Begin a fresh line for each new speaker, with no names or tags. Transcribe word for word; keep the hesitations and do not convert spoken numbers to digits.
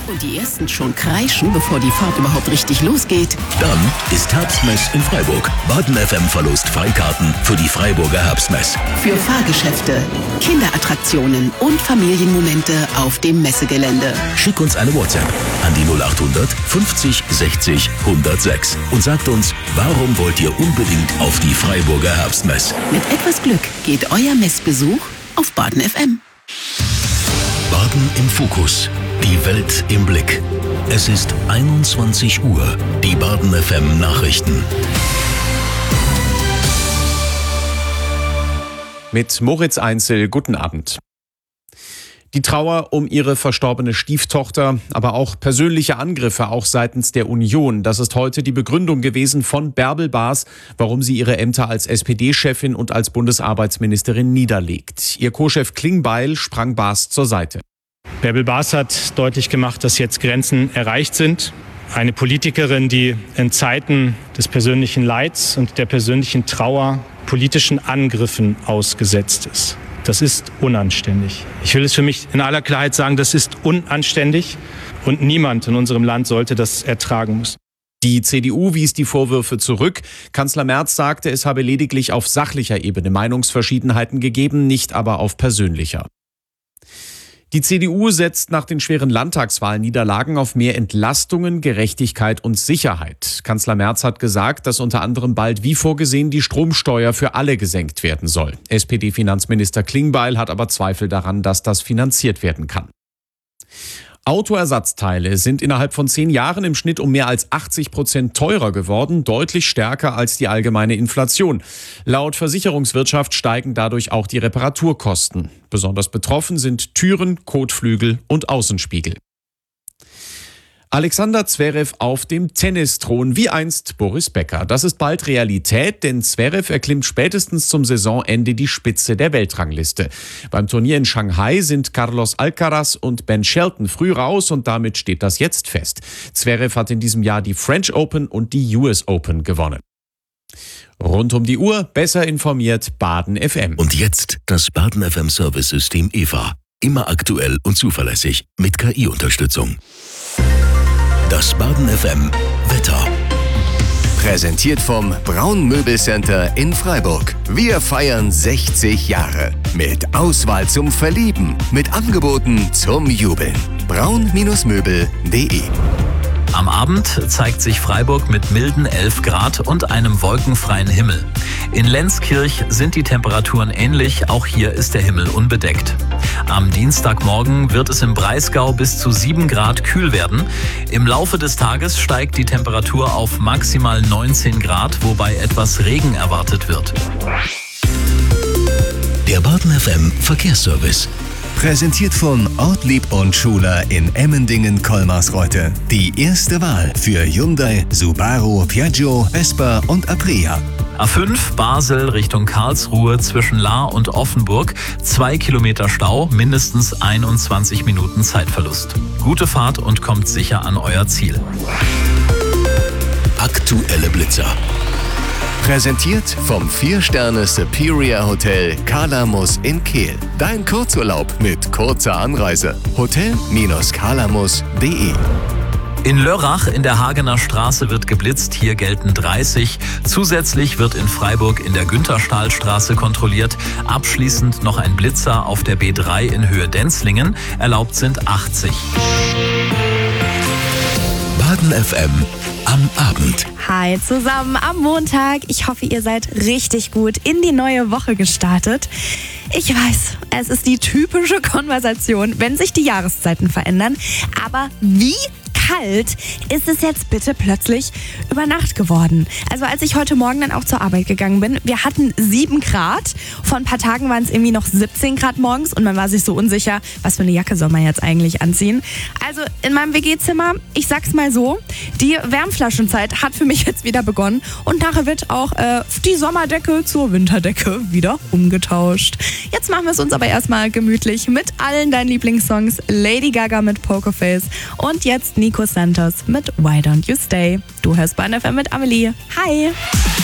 Und die ersten schon kreischen, bevor die Fahrt überhaupt richtig losgeht.
Dann ist Herbstmess in Freiburg. Baden F M verlost Freikarten für die Freiburger Herbstmess.
Für Fahrgeschäfte, Kinderattraktionen und Familienmomente auf dem Messegelände.
Schick uns eine WhatsApp an die null acht hundert fünfzig sechzig hundertsechs und sagt uns, warum wollt ihr unbedingt auf die Freiburger Herbstmess?
Mit etwas Glück geht euer Messbesuch auf Baden F M.
Baden im Fokus. Die Welt im Blick. Es ist einundzwanzig Uhr. Die Baden F M Nachrichten.
Mit Moritz Einzel, guten Abend. Die Trauer um ihre verstorbene Stieftochter, aber auch persönliche Angriffe, auch seitens der Union. Das ist heute die Begründung gewesen von Bärbel Baas, warum sie ihre Ämter als S P D-Chefin und als Bundesarbeitsministerin niederlegt. Ihr Co-Chef Klingbeil sprang Baas zur Seite.
Bärbel Baas hat deutlich gemacht, dass jetzt Grenzen erreicht sind. Eine Politikerin, die in Zeiten des persönlichen Leids und der persönlichen Trauer politischen Angriffen ausgesetzt ist. Das ist unanständig. Ich will es für mich in aller Klarheit sagen, das ist unanständig und niemand in unserem Land sollte das ertragen müssen.
Die C D U wies die Vorwürfe zurück. Kanzler Merz sagte, es habe lediglich auf sachlicher Ebene Meinungsverschiedenheiten gegeben, nicht aber auf persönlicher. Die C D U setzt nach den schweren Landtagswahlniederlagen auf mehr Entlastungen, Gerechtigkeit und Sicherheit. Kanzler Merz hat gesagt, dass unter anderem bald wie vorgesehen die Stromsteuer für alle gesenkt werden soll. S P D-Finanzminister Klingbeil hat aber Zweifel daran, dass das finanziert werden kann. Autoersatzteile sind innerhalb von zehn Jahren im Schnitt um mehr als achtzig Prozent teurer geworden, deutlich stärker als die allgemeine Inflation. Laut Versicherungswirtschaft steigen dadurch auch die Reparaturkosten. Besonders betroffen sind Türen, Kotflügel und Außenspiegel. Alexander Zverev auf dem Tennisthron, wie einst Boris Becker. Das ist bald Realität, denn Zverev erklimmt spätestens zum Saisonende die Spitze der Weltrangliste. Beim Turnier in Shanghai sind Carlos Alcaraz und Ben Shelton früh raus und damit steht das jetzt fest. Zverev hat in diesem Jahr die French Open und die U S Open gewonnen. Rund um die Uhr, besser informiert, Baden F M.
Und jetzt das Baden F M Service-System E V A. Immer aktuell und zuverlässig mit K I-Unterstützung. Das Baden F M Wetter.
Präsentiert vom Braun Möbelcenter in Freiburg. Wir feiern sechzig Jahre. Mit Auswahl zum Verlieben. Mit Angeboten zum Jubeln. braun Möbel punkt de.
Am Abend zeigt sich Freiburg mit milden elf Grad und einem wolkenfreien Himmel. In Lenzkirch sind die Temperaturen ähnlich, auch hier ist der Himmel unbedeckt. Am Dienstagmorgen wird es im Breisgau bis zu sieben Grad kühl werden. Im Laufe des Tages steigt die Temperatur auf maximal neunzehn Grad, wobei etwas Regen erwartet wird.
Der Baden F M Verkehrsservice.
Präsentiert von Ortlieb und Schuler in Emmendingen-Kolmarsreuth. Die erste Wahl für Hyundai, Subaru, Piaggio, Vespa und Aprilia.
A fünf Basel Richtung Karlsruhe zwischen Lahr und Offenburg. Zwei Kilometer Stau, mindestens einundzwanzig Minuten Zeitverlust. Gute Fahrt und kommt sicher an euer Ziel.
Aktuelle Blitzer.
Präsentiert vom vier Sterne Superior Hotel Kalamus in Kehl. Dein Kurzurlaub mit kurzer Anreise. hotel Bindestrich kalamus punkt de.
In Lörrach in der Hagener Straße wird geblitzt, hier gelten dreißig. Zusätzlich wird in Freiburg in der Güntherstahlstraße kontrolliert. Abschließend noch ein Blitzer auf der B drei in Höhe Denzlingen. Erlaubt sind achtzig.
Baden F M am Abend.
Hi zusammen am Montag. Ich hoffe, ihr seid richtig gut in die neue Woche gestartet. Ich weiß, es ist die typische Konversation, wenn sich die Jahreszeiten verändern. Aber wie kalt ist es jetzt bitte plötzlich über Nacht geworden? Also als ich heute Morgen dann auch zur Arbeit gegangen bin, wir hatten sieben Grad. Vor ein paar Tagen waren es irgendwie noch siebzehn Grad morgens und man war sich so unsicher, was für eine Jacke soll man jetzt eigentlich anziehen. Also in meinem W G-Zimmer, ich sag's mal so, die Wärmflaschenzeit hat für mich jetzt wieder begonnen und nachher wird auch äh, die Sommerdecke zur Winterdecke wieder umgetauscht. Jetzt machen wir es uns aber erstmal gemütlich mit allen deinen Lieblingssongs. Lady Gaga mit Pokerface und jetzt Nico Santos mit Why Don't You Stay. Du hörst Baden F M mit Amelie. Hi!